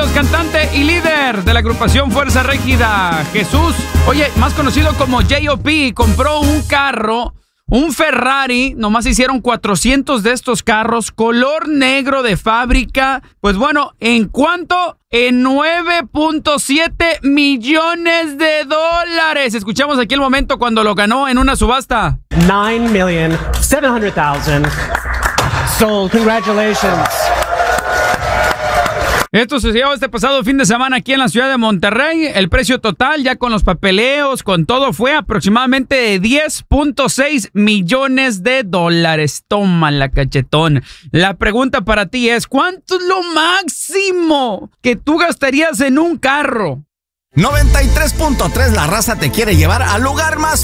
Morelos, cantante y líder de la agrupación Fuerza Régida, Jesús, oye, más conocido como J.O.P., compró un carro, un Ferrari, nomás hicieron 400 de estos carros, color negro de fábrica. Pues bueno, ¿en cuánto? En 9.7 millones de dólares. Escuchamos aquí el momento cuando lo ganó en una subasta. 9,700,000 sold. Congratulations. Esto se dio este pasado fin de semana aquí en la ciudad de Monterrey. El precio total, ya con los papeleos, con todo, fue aproximadamente de 10.6 millones de dólares. Toma la cachetón. La pregunta para ti es, ¿cuánto es lo máximo que tú gastarías en un carro? 93.3 La Raza te quiere llevar al lugar más